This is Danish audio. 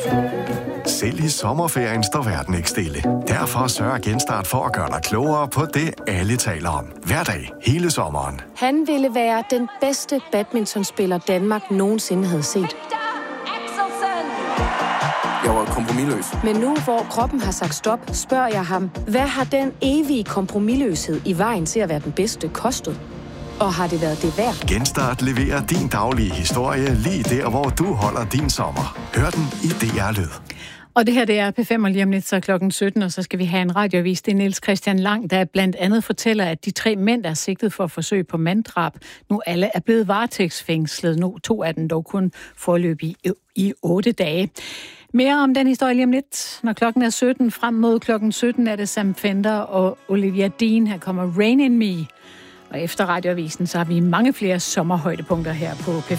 Selv i sommerferien står verden ikke stille. Derfor sørger Genstart for at gøre dig klogere på det, alle taler om. Hver dag, hele sommeren. Han ville være den bedste badmintonspiller, Danmark nogensinde havde set. Jeg var kompromisløs. Men nu, hvor kroppen har sagt stop, spørger jeg ham, hvad har den evige kompromisløshed i vejen til at være den bedste kostet? Og har det været det værd? Genstart leverer din daglige historie lige der, hvor du holder din sommer. Hør den i DR Lyd. Og det her, det er P5, og lige om lidt så klokken 17, og så skal vi have en radioavis. Det er Niels Christian Lang, der blandt andet fortæller, at de 3 mænd, der er sigtet for forsøg på manddrab, nu alle er blevet varetægtsfængslet. Nu 2 af dem dog kun foreløbig i 8 dage. Mere om den historie lige om lidt. Når klokken er 17, frem mod klokken 17 er det Sam Fender og Olivia Dean. Her kommer Rain in Me. Og efter radioavisen, så har vi mange flere sommerhøjdepunkter her på P5.